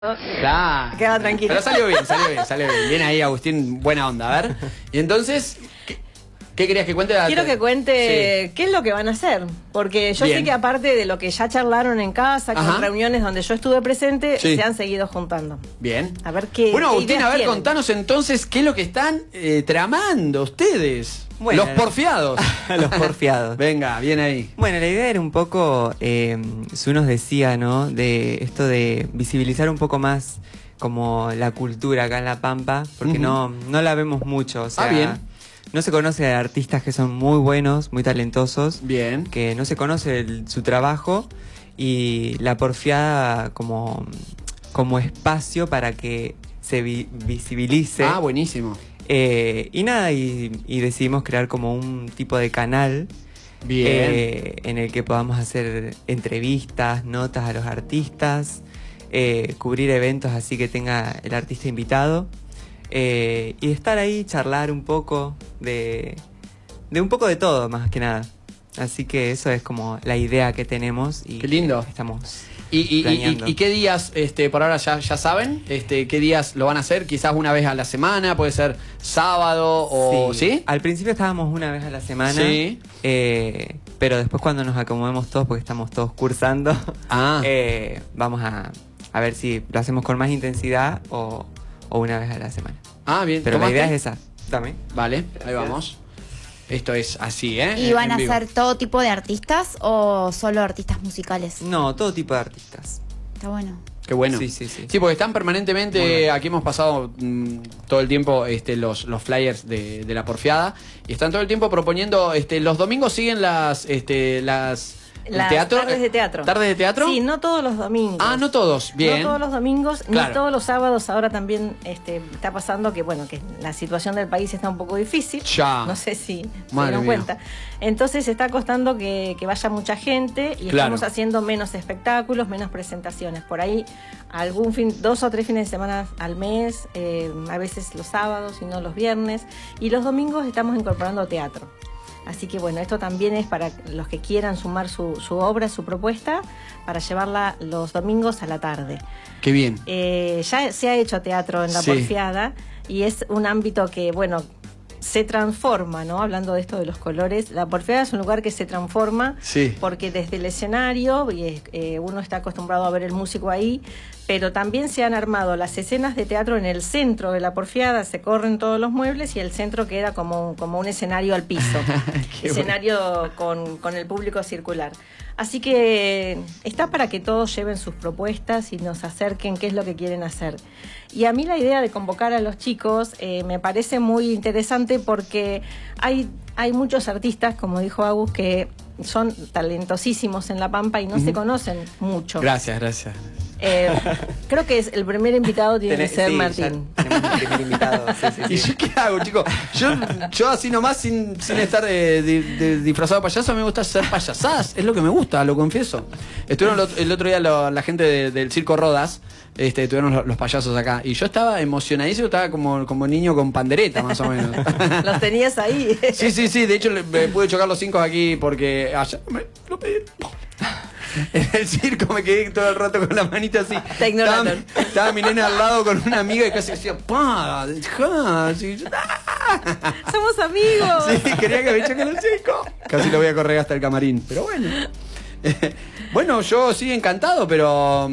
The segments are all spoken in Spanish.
Claro. Queda tranquilo. Pero salió bien, salió bien, salió bien. Bien ahí, Agustín, buena onda. A ver. Y entonces, ¿qué querías que cuente? Quiero que cuente Sí. qué es lo que van a hacer. Porque yo Bien. sé que aparte de lo que ya charlaron en casa, Ajá. con reuniones donde yo estuve presente, Sí. se han seguido juntando. Bien. A ver qué. Bueno, qué Agustín, ideas a ver, tienen. contanos entonces qué es lo que están tramando ustedes. Bueno, los porfiados. Los porfiados. Venga, bien ahí. Bueno, la idea era un poco, Su nos decía, ¿no? De esto de visibilizar un poco más como la cultura acá en La Pampa, porque no la vemos mucho. O sea, bien. no se conoce de artistas que son muy buenos, muy talentosos, Bien. que no se conoce su trabajo, y la porfiada como espacio para que se visibilice. Ah, buenísimo. Y nada, y decidimos crear como un tipo de canal Bien. en el que podamos hacer entrevistas, notas a los artistas, cubrir eventos así que tenga el artista invitado, y estar ahí, charlar un poco de un poco de todo, más que nada. Así que eso es como la idea que tenemos y Qué lindo. estamos ¿Y planeando. qué días, por ahora ya saben, qué días lo van a hacer? Quizás una vez a la semana, puede ser sábado o... ¿Sí? Al principio estábamos una vez a la semana, Sí. Pero después cuando nos acomodemos todos, porque estamos todos cursando, vamos a ver si lo hacemos con más intensidad o una vez a la semana. Ah, bien. Pero la ¿Tomaste? idea es esa. Dame. Vale, ahí vamos. Esto es así, ¿eh? ¿Y van En a vivo. ser todo tipo de artistas o solo artistas musicales? No, todo tipo de artistas. Está bueno. Qué bueno. Sí, sí, sí. Sí, porque están Muy permanentemente, bueno. aquí hemos pasado todo el tiempo los flyers de la porfiada, y están todo el tiempo proponiendo, los domingos siguen las Las teatro. tardes de teatro. ¿Tardes de teatro? Sí, no todos los domingos. Ah, no todos, bien. No todos los domingos, Claro. ni todos los sábados. Ahora también está pasando que, bueno, que la situación del país está un poco difícil. Ya. No sé si se Madre dieron mía. cuenta. Entonces está costando que vaya mucha gente y Claro. estamos haciendo menos espectáculos, menos presentaciones. Por ahí, 2 o 3 fines de semana al mes, a veces los sábados y no los viernes. Y los domingos estamos incorporando teatro. Así que bueno, esto también es para los que quieran sumar su obra, su propuesta, para llevarla los domingos a la tarde. Qué bien. Ya se ha hecho teatro en la Sí. porfiada y es un ámbito que, bueno, se transforma, ¿no? Hablando de esto de los colores, la porfiada es un lugar que se transforma Sí. porque desde el escenario uno está acostumbrado a ver el músico ahí, pero también se han armado las escenas de teatro en el centro de la porfiada, se corren todos los muebles y el centro queda como un escenario al piso, Qué escenario con el público circular. Así que está para que todos lleven sus propuestas y nos acerquen qué es lo que quieren hacer. Y a mí la idea de convocar a los chicos me parece muy interesante porque hay muchos artistas, como dijo Agus, que son talentosísimos en La Pampa y no se conocen mucho. Gracias, gracias. Creo que es el primer invitado tiene que ser Sí, Martín. ya tenemos un primer invitado. Sí, sí, ¿Y sí. yo qué hago, chicos? Yo así nomás, sin estar de disfrazado de payaso, me gusta hacer payasadas. Es lo que me gusta, lo confieso. Estuvieron el otro día la gente del Circo Rodas, estuvieron los payasos acá. Y yo estaba emocionadísimo, estaba como niño con pandereta, más o menos. Los tenías ahí. Sí. De hecho, me pude chocar los 5 aquí porque allá me lo pedí. En el circo me quedé todo el rato con la manita así. Te ignoraron. Estaba mi nena al lado con una amiga y casi decía, ¡pa! ¡Dejá! Así, Somos amigos. sí, quería que me choque el circo. Casi lo voy a correr hasta el camarín, pero bueno. Bueno, yo sí encantado, pero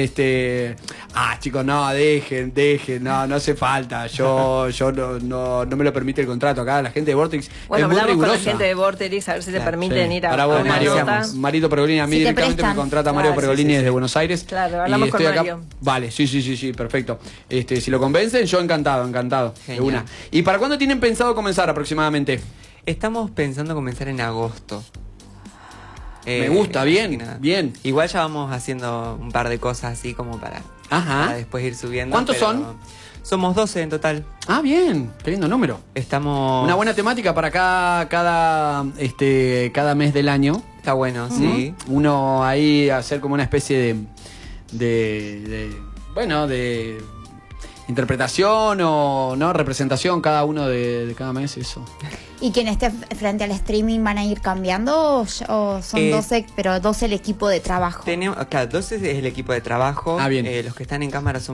chicos, no, dejen, no hace falta. Yo no me lo permite el contrato acá, la gente de Vortex Bueno, es muy hablamos con la rigurosa. gente de Vorterix a ver si te Claro, permiten Sí. ir a Para vos, una Mario, nota. Marito Pergolini, a mí Si te directamente me prestan. contrata Mario Claro, Pergolini sí. desde Buenos Aires. Claro, hablamos Y con estoy acá. Mario. Vale, sí, perfecto. Si lo convencen, yo encantado, de Genial. una. ¿Y para cuándo tienen pensado comenzar aproximadamente? Estamos pensando comenzar en agosto. Me gusta, así bien, que nada. bien. Igual ya vamos haciendo un par de cosas así como para después ir subiendo. ¿Cuántos pero son? Somos 12 en total. Ah, bien, qué lindo número. Estamos... Una buena temática para cada mes del año. Está bueno, sí. Uno ahí hacer como una especie de interpretación o no representación cada uno de cada mes, eso. ¿Y quien esté frente al streaming van a ir cambiando o son 12, pero 12 el equipo de trabajo? Tenemos, claro, 12 es el equipo de trabajo. Ah, bien. Los que están en cámara son